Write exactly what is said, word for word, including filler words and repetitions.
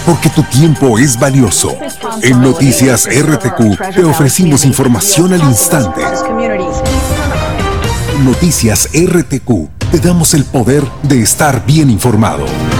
porque tu tiempo es valioso. En Noticias R T Q te ofrecimos información al instante. Noticias R T Q, te damos el poder de estar bien informado.